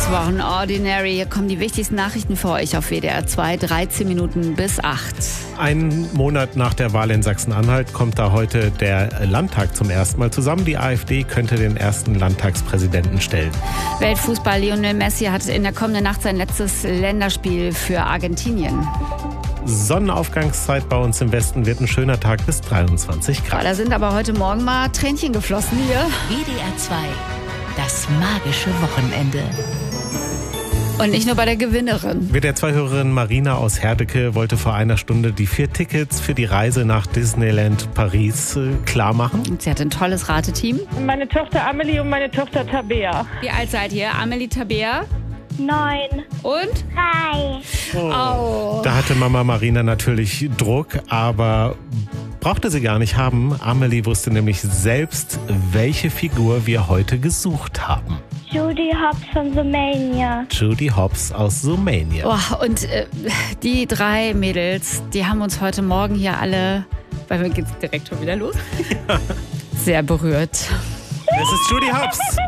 Wochen Ordinary. Hier kommen die wichtigsten Nachrichten für euch auf WDR 2, 13 Minuten bis 8. Einen Monat nach der Wahl in Sachsen-Anhalt kommt da heute der Landtag zum ersten Mal zusammen. Die AfD könnte den ersten Landtagspräsidenten stellen. Weltfußball Lionel Messi hat in der kommenden Nacht sein letztes Länderspiel für Argentinien. Sonnenaufgangszeit bei uns im Westen, wird ein schöner Tag bis 23 Grad. Da sind aber heute Morgen mal Tränchen geflossen hier. WDR 2, das magische Wochenende. Und nicht nur bei der Gewinnerin. WDR 2-Hörerin Marina aus Herdecke wollte vor einer Stunde die 4 Tickets für die Reise nach Disneyland Paris klar machen. Und sie hat ein tolles Rateteam. Meine Tochter Amelie und meine Tochter Tabea. Wie alt seid ihr? Amelie, Tabea? 9. Und? 3. Oh. Da hatte Mama Marina natürlich Druck, aber brauchte sie gar nicht haben. Amelie wusste nämlich selbst, welche Figur wir heute gesucht haben. Judy Hopps von Sumania. Judy Hopps aus Sumania. Oh, und die 3 Mädels, die haben uns heute Morgen hier alle, weil wir geht's direkt schon wieder los, sehr berührt. Es ist Judy Hopps.